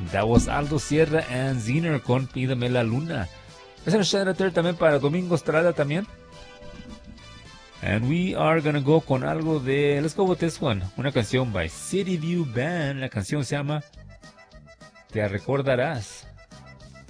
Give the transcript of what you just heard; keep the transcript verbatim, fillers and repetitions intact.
That was Aldo Sierra and Zener con Pídame la Luna. Esa es una también para Domingo Estrada también. And we are gonna go con algo de... Let's go with this one. Una canción by City View Band. La canción se llama Te Recordarás.